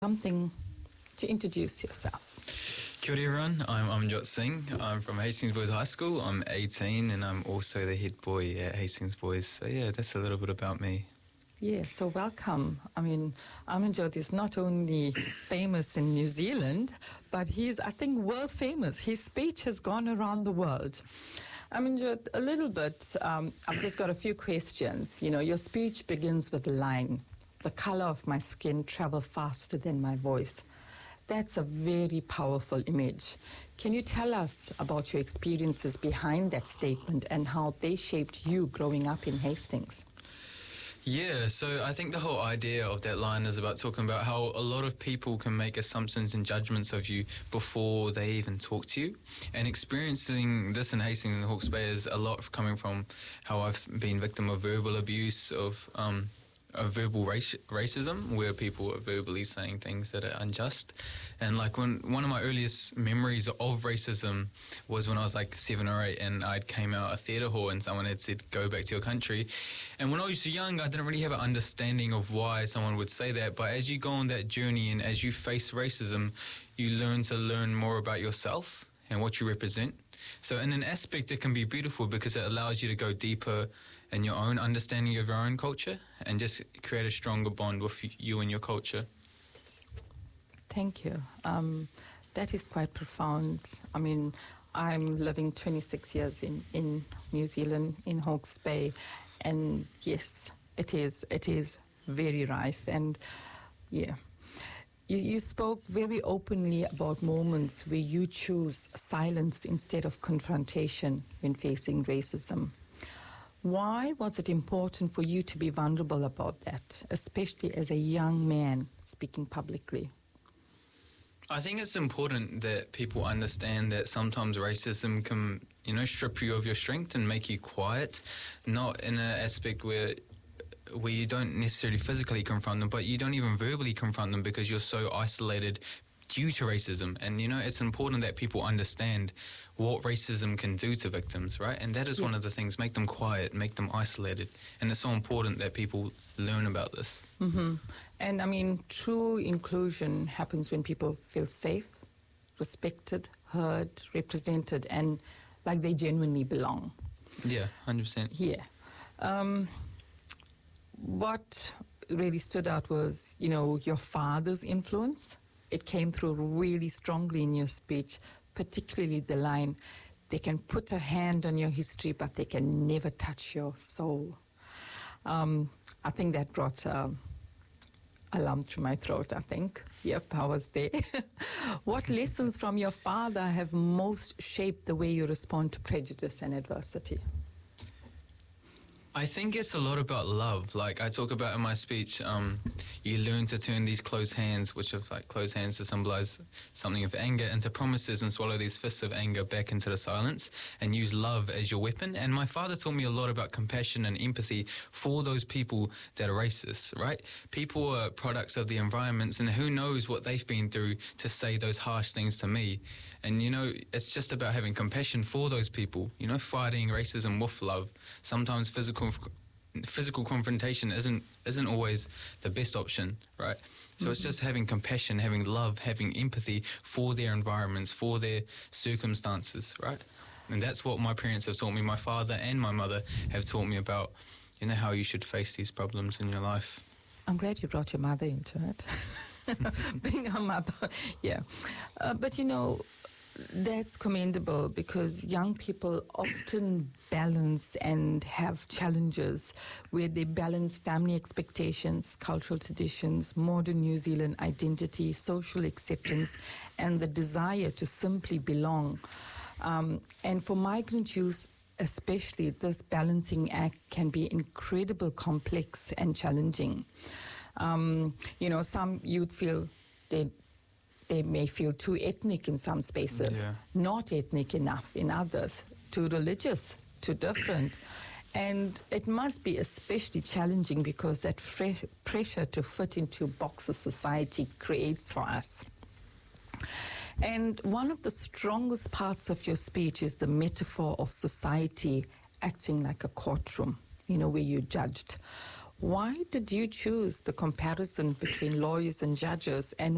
something to introduce yourself. Kia ora everyone, I'm Amjot Singh. I'm from Hastings Boys High School. I'm 18 and I'm also the head boy at Hastings Boys. So yeah, that's a little bit about me. Yeah, so welcome. I mean, Amanjot is not only famous in New Zealand, but he's, I think, world famous. His speech has gone around the world. Amanjot, a little bit, I've just got a few questions. You know, your speech begins with the line, "The color of my skin travel faster than my voice." That's a very powerful image. Can you tell us about your experiences behind that statement and how they shaped you growing up in Hastings? Yeah, so I think the whole idea of that line is about talking about how a lot of people can make assumptions and judgments of you before they even talk to you. And experiencing this in Hastings and Hawke's Bay is a lot coming from how I've been victim of verbal abuse, of verbal racism, where people are verbally saying things that are unjust. And like one of my earliest memories of racism was when I was like 7 or 8 and I came out a theatre hall and someone had said, "Go back to your country." And when I was young, I didn't really have an understanding of why someone would say that. But as you go on that journey and as you face racism, you learn more about yourself and what you represent. So in an aspect, it can be beautiful because it allows you to go deeper in your own understanding of your own culture and just create a stronger bond with you and your culture. Thank you. That is quite profound. I mean, I'm living 26 years in New Zealand, in Hawke's Bay, and yes, it is very rife. And yeah, you spoke very openly about moments where you choose silence instead of confrontation when facing racism. Why was it important for you to be vulnerable about that, especially as a young man speaking publicly? I think it's important that people understand that sometimes racism can, strip you of your strength and make you quiet, not in an aspect where you don't necessarily physically confront them, but you don't even verbally confront them because you're so isolated due to racism. And, it's important that people understand what racism can do to victims, right? And that is one of the things, make them quiet, make them isolated. And it's so important that people learn about this. Mm-hmm. And, I mean, true inclusion happens when people feel safe, respected, heard, represented, and like they genuinely belong. Yeah, 100%. Yeah. What really stood out was, your father's influence. It came through really strongly in your speech, particularly the line, "They can put a hand on your history, but they can never touch your soul." I think that brought a lump to my throat, I think. Yep, I was there. What lessons from your father have most shaped the way you respond to prejudice and adversity? I think it's a lot about love. Like I talk about in my speech, you learn to turn these closed hands, which are like closed hands to symbolize something of anger, into promises, and swallow these fists of anger back into the silence and use love as your weapon. And my father taught me a lot about compassion and empathy for those people that are racist, right? People are products of the environments, and who knows what they've been through to say those harsh things to me. And, it's just about having compassion for those people, fighting racism with love. Sometimes physical confrontation isn't always the best option, right? So It's just having compassion, having love, having empathy for their environments, for their circumstances, right? And that's what my parents have taught me. My father and my mother have taught me about, how you should face these problems in your life. I'm glad you brought your mother into it. Being a mother, yeah. But, that's commendable because young people often balance and have challenges where they balance family expectations, cultural traditions, modern New Zealand identity, social acceptance, and the desire to simply belong. And for migrant youth, especially, this balancing act can be incredibly complex and challenging. Some youth feel they may feel too ethnic in some spaces, not ethnic enough in others, too religious, too different. And it must be especially challenging because that pressure to fit into boxes society creates for us. And one of the strongest parts of your speech is the metaphor of society acting like a courtroom, where you're judged. Why did you choose the comparison between lawyers and judges, and